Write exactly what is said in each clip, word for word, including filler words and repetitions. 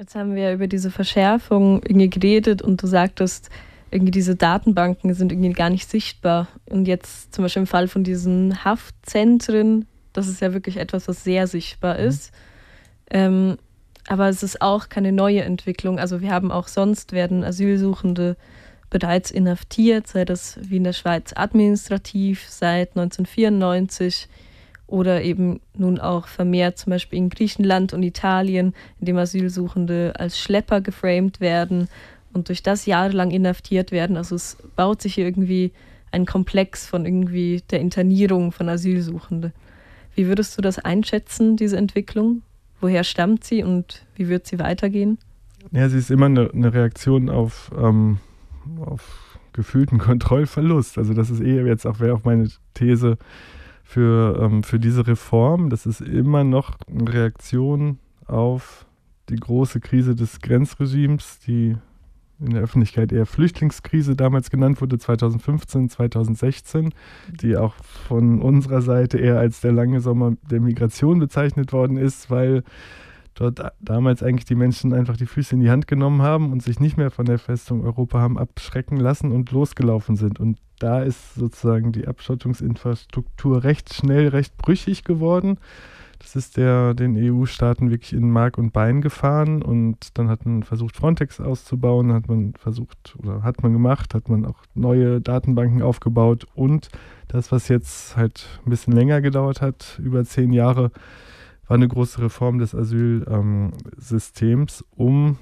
Jetzt haben wir ja über diese Verschärfung irgendwie geredet und du sagtest, irgendwie diese Datenbanken sind irgendwie gar nicht sichtbar. Und jetzt zum Beispiel im Fall von diesen Haftzentren, das ist ja wirklich etwas, was sehr sichtbar ist. Mhm. Ähm, aber es ist auch keine neue Entwicklung. Also wir haben auch sonst, werden Asylsuchende bereits inhaftiert, sei das wie in der Schweiz administrativ seit neunzehnhundertvierundneunzig oder eben nun auch vermehrt zum Beispiel in Griechenland und Italien, in dem Asylsuchende als Schlepper geframed werden und durch das jahrelang inhaftiert werden. Also es baut sich hier irgendwie ein Komplex von irgendwie der Internierung von Asylsuchenden. Wie würdest du das einschätzen, diese Entwicklung? Woher stammt sie und wie wird sie weitergehen? Ja, sie ist immer eine, eine Reaktion auf, ähm, auf gefühlten Kontrollverlust. Also das ist eh jetzt auch, wäre auch meine These für, ähm, für diese Reform. Das ist immer noch eine Reaktion auf die große Krise des Grenzregimes, die in der Öffentlichkeit eher Flüchtlingskrise damals genannt wurde, zweitausendfünfzehn, zweitausendsechzehn, die auch von unserer Seite eher als der lange Sommer der Migration bezeichnet worden ist, weil dort damals eigentlich die Menschen einfach die Füße in die Hand genommen haben und sich nicht mehr von der Festung Europa haben abschrecken lassen und losgelaufen sind. Und da ist sozusagen die Abschottungsinfrastruktur recht schnell, recht brüchig geworden. Das ist der, den E U-Staaten wirklich in Mark und Bein gefahren und dann hat man versucht, Frontex auszubauen, hat man versucht oder hat man gemacht, hat man auch neue Datenbanken aufgebaut und das, was jetzt halt ein bisschen länger gedauert hat, über zehn Jahre, war eine große Reform des Asylsystems, ähm, um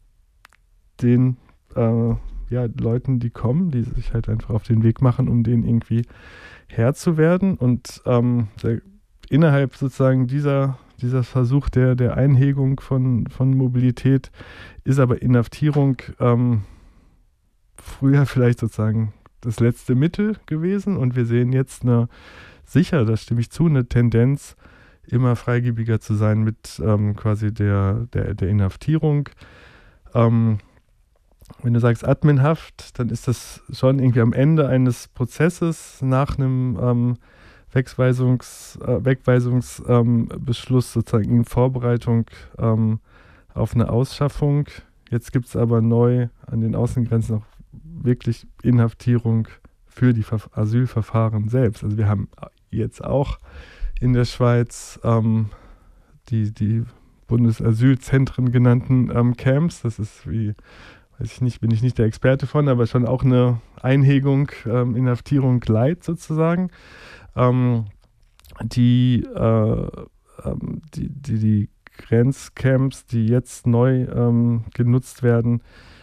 den äh, ja, Leuten, die kommen, die sich halt einfach auf den Weg machen, um denen irgendwie Herr zu werden und ähm, der innerhalb sozusagen dieser, dieser Versuch der, der Einhegung von, von Mobilität ist aber Inhaftierung ähm, früher vielleicht sozusagen das letzte Mittel gewesen und wir sehen jetzt eine, sicher, da stimme ich zu, eine Tendenz, immer freigebiger zu sein mit ähm, quasi der, der, der Inhaftierung. Ähm, wenn du sagst Adminhaft, dann ist das schon irgendwie am Ende eines Prozesses nach einem ähm, Wegweisungs, äh, Wegweisungsbeschluss ähm, sozusagen in Vorbereitung ähm, auf eine Ausschaffung. Jetzt gibt es aber neu an den Außengrenzen auch wirklich Inhaftierung für die Ver- Asylverfahren selbst. Also wir haben jetzt auch in der Schweiz ähm, die, die Bundesasylzentren genannten ähm, Camps. Das ist wie, weiß ich nicht, bin ich nicht der Experte von, aber schon auch eine Einhegung, ähm, Inhaftierung light sozusagen. Ähm, die, äh, ähm, die, die, die Grenzcamps, die jetzt neu ähm, genutzt werden,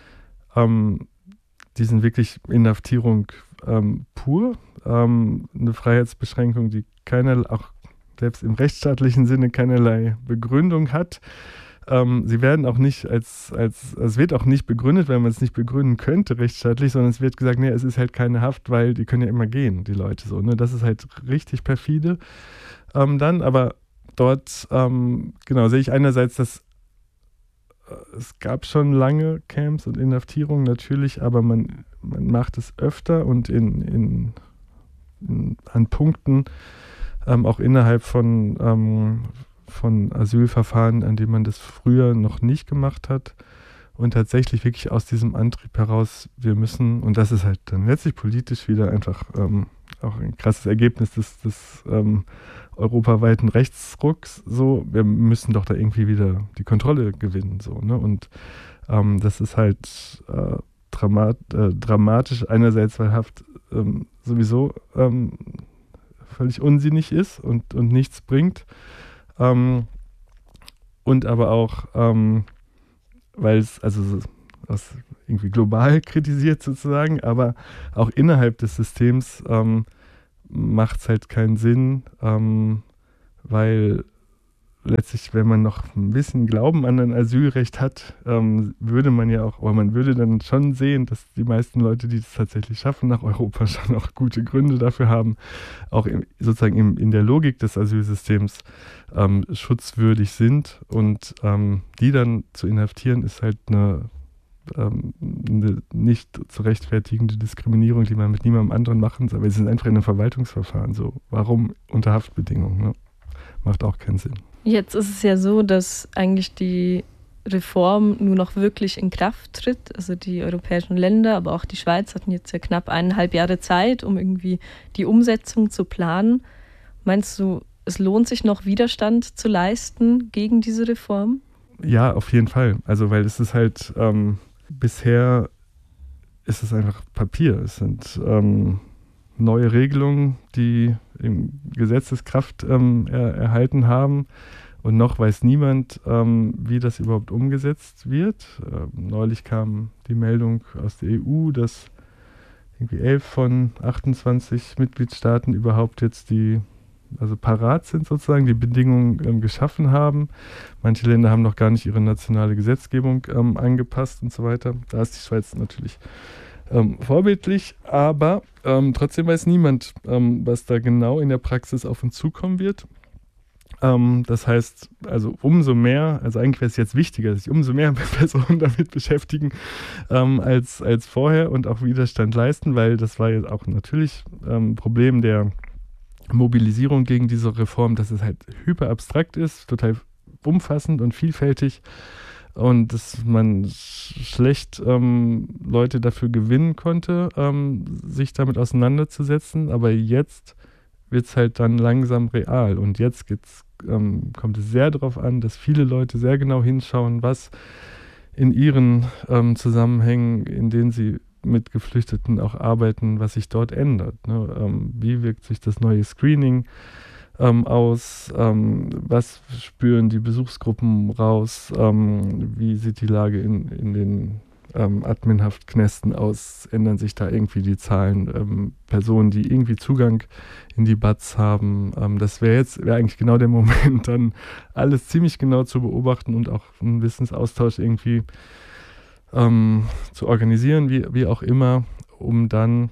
ähm, die sind wirklich Inhaftierung ähm, pur. Ähm, eine Freiheitsbeschränkung, die keinerlei, auch selbst im rechtsstaatlichen Sinne keinerlei Begründung hat. Ähm, sie werden auch nicht als, als, es wird auch nicht begründet, weil man es nicht begründen könnte rechtsstaatlich, sondern es wird gesagt, nee, es ist halt keine Haft, weil die können ja immer gehen, die Leute so. Ne? Das ist halt richtig perfide. Ähm, dann, aber dort, ähm, genau, sehe ich einerseits, dass äh, es gab schon lange Camps und Inhaftierungen natürlich, aber man, man macht es öfter und in, in, in, an Punkten, ähm, auch innerhalb von ähm, von Asylverfahren, an denen man das früher noch nicht gemacht hat und tatsächlich wirklich aus diesem Antrieb heraus, wir müssen, und das ist halt dann letztlich politisch wieder einfach ähm, auch ein krasses Ergebnis des, des ähm, europaweiten Rechtsrucks, so, wir müssen doch da irgendwie wieder die Kontrolle gewinnen, so, ne, und ähm, das ist halt äh, dramat, äh, dramatisch, einerseits, weil Haft ähm, sowieso ähm, völlig unsinnig ist und, und nichts bringt, Ähm, und aber auch, ähm, weil es, also das irgendwie global kritisiert sozusagen, aber auch innerhalb des Systems ähm, macht es halt keinen Sinn, ähm, weil letztlich, wenn man noch ein bisschen Glauben an ein Asylrecht hat, ähm, würde man ja auch, oder man würde dann schon sehen, dass die meisten Leute, die es tatsächlich schaffen nach Europa, schon auch gute Gründe dafür haben, auch im, sozusagen im, in der Logik des Asylsystems ähm, schutzwürdig sind und ähm, die dann zu inhaftieren, ist halt eine, ähm, eine nicht zu rechtfertigende Diskriminierung, die man mit niemandem anderen machen soll, weil sie sind einfach in einem Verwaltungsverfahren so. Warum unter Haftbedingungen? Ne? Macht auch keinen Sinn. Jetzt ist es ja so, dass eigentlich die Reform nur noch wirklich in Kraft tritt. Also die europäischen Länder, aber auch die Schweiz hatten jetzt ja knapp eineinhalb Jahre Zeit, um irgendwie die Umsetzung zu planen. Meinst du, es lohnt sich noch Widerstand zu leisten gegen diese Reform? Ja, auf jeden Fall. Also weil es ist halt, ähm, bisher ist es einfach Papier. Es sind ähm, neue Regelungen, die im Gesetzeskraft ähm, er, erhalten haben. Und noch weiß niemand, ähm, wie das überhaupt umgesetzt wird. Ähm, neulich kam die Meldung aus der E U, dass irgendwie elf von achtundzwanzig Mitgliedstaaten überhaupt jetzt die, also parat sind sozusagen, die Bedingungen ähm, geschaffen haben. Manche Länder haben noch gar nicht ihre nationale Gesetzgebung ähm, angepasst und so weiter. Da ist die Schweiz natürlich ähm, vorbildlich, aber ähm, trotzdem weiß niemand, ähm, was da genau in der Praxis auf uns zukommen wird. Ähm, das heißt, also umso mehr, also eigentlich wäre es jetzt wichtiger, dass sich umso mehr Personen damit beschäftigen ähm, als, als vorher und auch Widerstand leisten, weil das war jetzt auch natürlich ein ähm, Problem der Mobilisierung gegen diese Reform, dass es halt hyper abstrakt ist, total umfassend und vielfältig und dass man schlecht ähm, Leute dafür gewinnen konnte, ähm, sich damit auseinanderzusetzen, aber jetzt wird es halt dann langsam real. Und jetzt geht's, ähm, kommt es sehr darauf an, dass viele Leute sehr genau hinschauen, was in ihren ähm, Zusammenhängen, in denen sie mit Geflüchteten auch arbeiten, was sich dort ändert. Ne? Ähm, wie wirkt sich das neue Screening ähm, aus? Ähm, was spüren die Besuchsgruppen raus? Ähm, wie sieht die Lage in, in den Ähm, Adminhaftknästen aus, ändern sich da irgendwie die Zahlen, ähm, Personen, die irgendwie Zugang in die B A Ts haben. Ähm, das wäre jetzt wäre eigentlich genau der Moment, dann alles ziemlich genau zu beobachten und auch einen Wissensaustausch irgendwie ähm, zu organisieren, wie, wie auch immer, um dann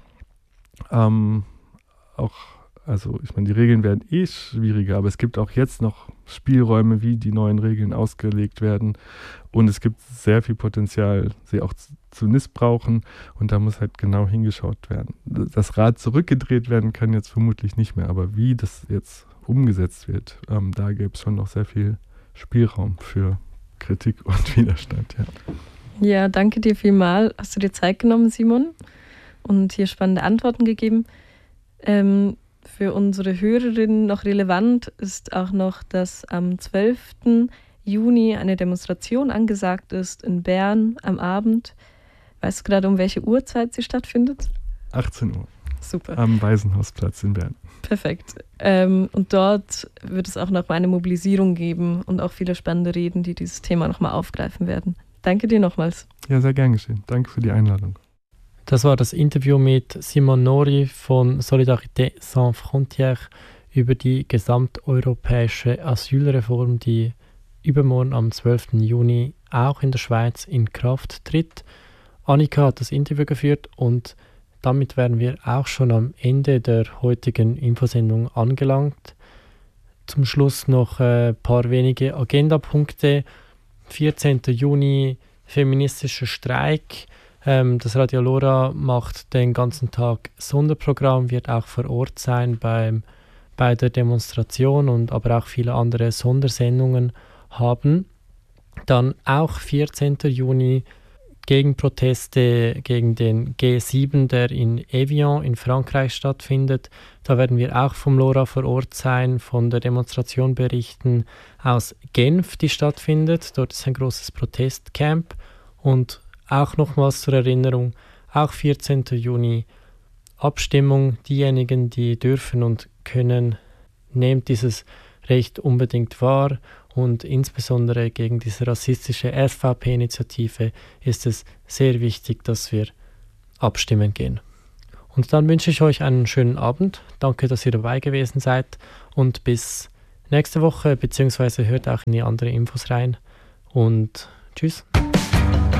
ähm, auch, also ich meine, die Regeln werden eh schwieriger, aber es gibt auch jetzt noch Spielräume, wie die neuen Regeln ausgelegt werden. Und es gibt sehr viel Potenzial, sie auch zu, zu missbrauchen. Und da muss halt genau hingeschaut werden. Das Rad zurückgedreht werden kann jetzt vermutlich nicht mehr. Aber wie das jetzt umgesetzt wird, ähm, da gäbe es schon noch sehr viel Spielraum für Kritik und Widerstand. Ja, ja, danke dir vielmals. Hast du dir Zeit genommen, Simon? Und hier spannende Antworten gegeben. Ähm, für unsere Hörerinnen noch relevant ist auch noch, dass am zwölften Juni eine Demonstration angesagt ist in Bern am Abend. Weißt du gerade, um welche Uhrzeit sie stattfindet? achtzehn Uhr. Super. Am Waisenhausplatz in Bern. Perfekt. Ähm, und dort wird es auch noch mal eine Mobilisierung geben und auch viele spannende Reden, die dieses Thema nochmal aufgreifen werden. Danke dir nochmals. Ja, sehr gern geschehen. Danke für die Einladung. Das war das Interview mit Simon Nori von Solidarité Sans Frontières über die gesamteuropäische Asylreform, die übermorgen am zwölften Juni auch in der Schweiz in Kraft tritt. Annika hat das Interview geführt und damit wären wir auch schon am Ende der heutigen Infosendung angelangt. Zum Schluss noch ein paar wenige Agendapunkte. vierzehnten Juni, feministischer Streik. Ähm, das Radio Lora macht den ganzen Tag Sonderprogramm, wird auch vor Ort sein beim, bei der Demonstration und aber auch viele andere Sondersendungen haben. Dann auch vierzehnten Juni Gegenproteste gegen den G sieben, der in Evian in Frankreich stattfindet. Da werden wir auch vom Lora vor Ort sein, von der Demonstration berichten aus Genf, die stattfindet. Dort ist ein großes Protestcamp. Und auch nochmals zur Erinnerung, auch vierzehnten Juni Abstimmung. Diejenigen, die dürfen und können, nehmt dieses Recht unbedingt wahr. Und insbesondere gegen diese rassistische S V P-Initiative ist es sehr wichtig, dass wir abstimmen gehen. Und dann wünsche ich euch einen schönen Abend. Danke, dass ihr dabei gewesen seid. Und bis nächste Woche, beziehungsweise hört auch in die anderen Infos rein. Und tschüss.